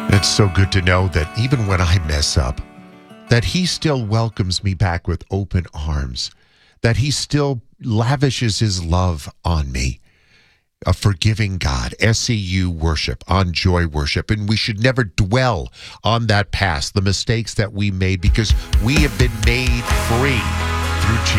It's so good to know that even when I mess up, that he still welcomes me back with open arms, that he still lavishes his love on me. A forgiving God, SEU worship, on joy worship. And we should never dwell on that past, the mistakes that we made, because we have been made free through